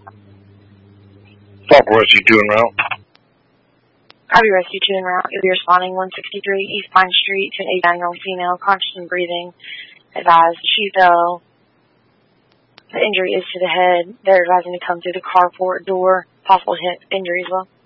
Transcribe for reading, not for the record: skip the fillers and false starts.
Stop Rescue 2 en route. Copy Rescue 2 en route. You'll be responding 163 East Pine Street to an 89-year-old female, conscious and breathing. Advised she fell. The injury is to the head. They're advising to come through the carport door. Possible hip injury as well.